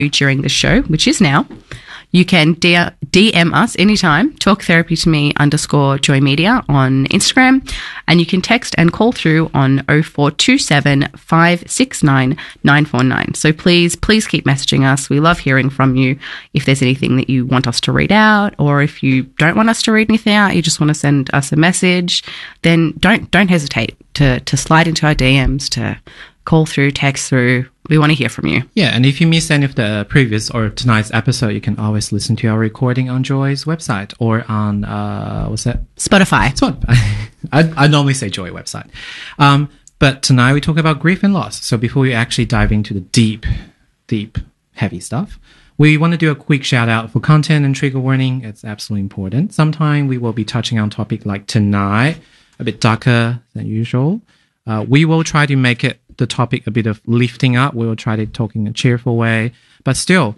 during the show, which is now, you can DM us anytime, Talk Therapy to Me _Joy Media on Instagram, and you can text and call through on 0427 569 949. So please keep messaging us. We love hearing from you. If there's anything that you want us to read out, or if you don't want us to read anything out, you just want to send us a message, then don't hesitate to slide into our DMs, to call through, text through. We want to hear from you. Yeah, and if you missed any of the previous or tonight's episode, you can always listen to our recording on Joy's website or on, what's that? Spotify. I normally say Joy website. But tonight we talk about grief and loss. So before we actually dive into the deep, heavy stuff, we want to do a quick shout out for content and trigger warning. It's absolutely important. Sometime we will be touching on topic like tonight, a bit darker than usual. We will try to make the topic a bit of lifting up. We will try to talk in a cheerful way, but still,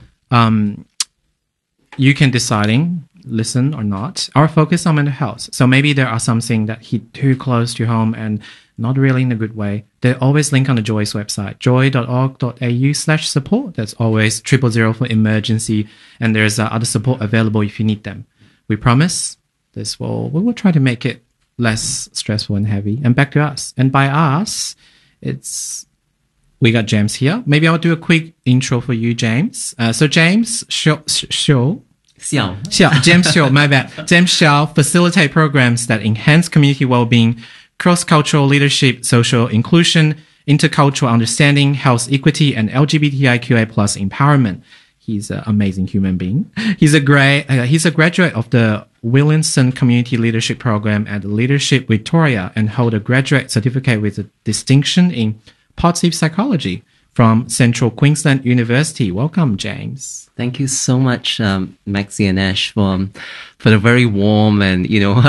you can deciding listen or not. Our focus on mental health. So maybe there are something that hit too close to home and not really in a good way. They always link on the Joy's website, joy.org.au/support. That's always 000 for emergency, and there's other support available if you need them. We promise we will try to make it less stressful and heavy. And back to us. And by us, we got James here. Maybe I'll do a quick intro for you, James. So James Xiao, my bad. James Xiao facilitate programs that enhance community well-being, cross-cultural leadership, social inclusion, intercultural understanding, health equity, and LGBTIQA+ empowerment. He's an amazing human being. He's a graduate of the Williamson Community Leadership Program at Leadership Victoria and hold a graduate certificate with a distinction in positive psychology from Central Queensland University. Welcome, James. Thank you so much, Maxie and Ash, for the very warm and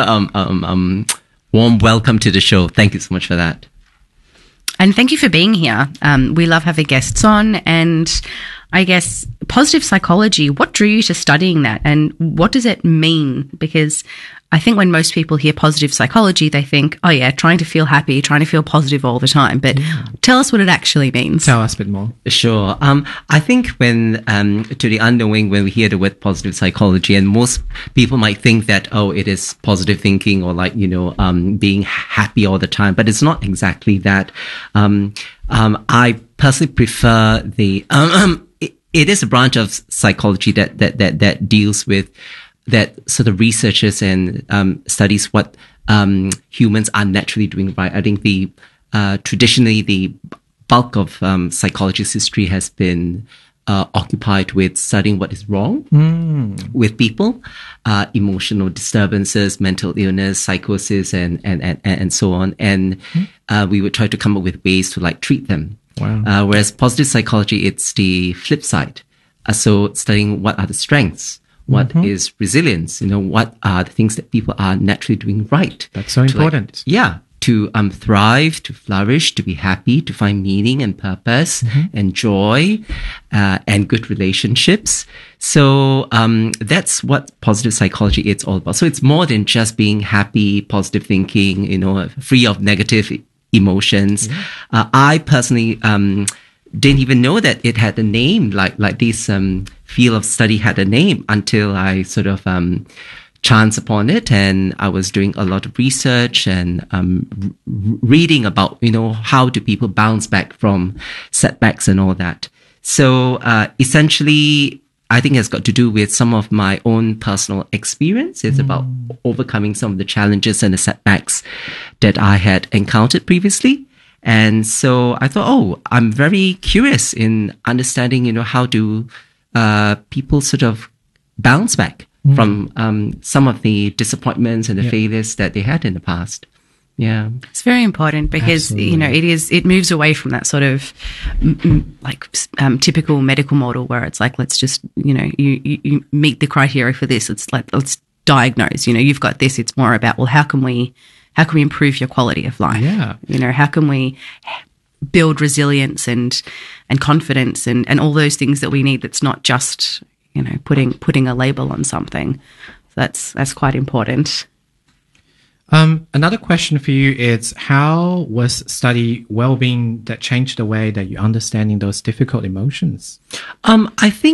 warm welcome to the show. Thank you so much for that. And thank you for being here. We love having guests on, and I guess positive psychology, what drew you to studying that, and what does it mean? Because I think when most people hear positive psychology, they think, oh yeah, trying to feel happy, trying to feel positive all the time. But tell us what it actually means. Tell us a bit more. Sure. I think when, to the unknowing, when we hear the word positive psychology, and most people might think that, oh, it is positive thinking or being happy all the time, but it's not exactly that. I personally prefer it is a branch of psychology that deals with, that sort of researches and studies what humans are naturally doing right. I think traditionally the bulk of psychology's history has been occupied with studying what is wrong with people, emotional disturbances, mental illness, psychosis, and so on. And we would try to come up with ways to treat them. Wow. Whereas positive psychology, it's the flip side. So studying what are the strengths, what is resilience, what are the things that people are naturally doing right. That's so important. To thrive, to flourish, to be happy, to find meaning and purpose and joy and good relationships. So that's what positive psychology is all about. So it's more than just being happy, positive thinking, free of negative emotions. I personally didn't even know that it had a name, like this field of study had a name, until I sort of chance upon it, and I was doing a lot of research and reading about how do people bounce back from setbacks and all that. So essentially, I think it's got to do with some of my own personal experience. It's about overcoming some of the challenges and the setbacks that I had encountered previously. And so I thought, I'm very curious in understanding, how do people sort of bounce back from some of the disappointments and the failures that they had in the past. Yeah. It's very important because, it moves away from that sort of typical medical model where it's like, let's just, you meet the criteria for this. It's like, let's diagnose, you've got this. It's more about, well, how can we improve your quality of life? Yeah. How can we build resilience and confidence and all those things that we need? That's not just, putting a label on something. So that's quite important. Another question for you is, how was study well-being that changed the way that you're understanding those difficult emotions? I think